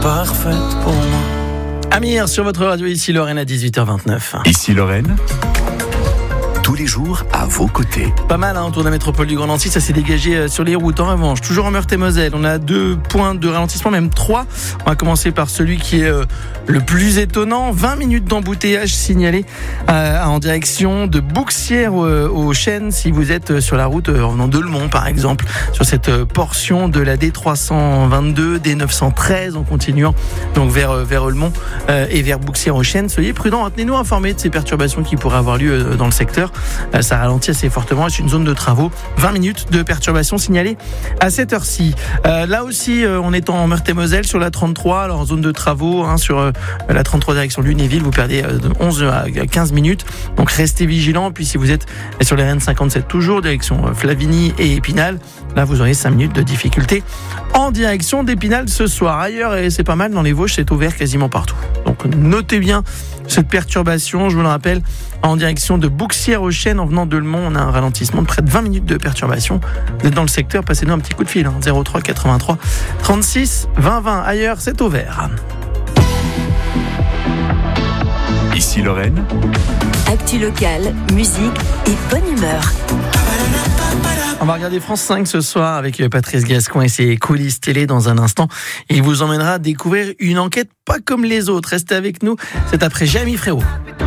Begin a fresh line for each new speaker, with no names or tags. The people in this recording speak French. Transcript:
parfaite pour moi. Amir sur votre radio, ici Lorraine à 18h29.
Ici Lorraine, tous les jours à vos côtés.
Pas mal autour de la métropole du Grand Nancy, ça s'est dégagé sur les routes. En revanche, toujours en Meurthe-et-Moselle, on a 2 points de ralentissement, même 3. On va commencer par celui qui est le plus étonnant. 20 minutes d'embouteillage signalé en direction de Bouxières aux Chênes, si vous êtes sur la route en venant de Le Mont par exemple, sur cette portion de la D322, D913 en continuant donc vers Le Mont et vers Bouxières aux Chênes. Soyez prudents, tenez-nous informés de ces perturbations qui pourraient avoir lieu dans le secteur. Ça ralentit assez fortement, c'est une zone de travaux. 20 minutes de perturbation signalée à cette heure-ci. Là aussi, on est en Meurthe-et-Moselle sur la 33, alors en zone de travaux, sur la 33 direction Lunéville, vous perdez de 11 à 15 minutes. Donc restez vigilants. Puis si vous êtes sur les RN57 toujours, direction Flavigny et Épinal, là vous aurez 5 minutes de difficulté en direction d'Épinal ce soir. Ailleurs, et c'est pas mal, dans les Vosges, c'est ouvert quasiment partout. Donc notez bien cette perturbation, je vous le rappelle, en direction de Bouxières aux Chênes en venant de Le Mont, on a un ralentissement de près de 20 minutes de perturbation. Vous êtes dans le secteur, passez-nous un petit coup de fil, 03 83 36 20 20. Ailleurs, c'est ouvert.
Ici Lorraine,
actu locale, musique et bonne humeur.
On va regarder France 5 ce soir avec Patrice Gascon et ses coulisses télé dans un instant. Il vous emmènera à découvrir une enquête pas comme les autres. Restez avec nous, c'est après Jérémy Frérot.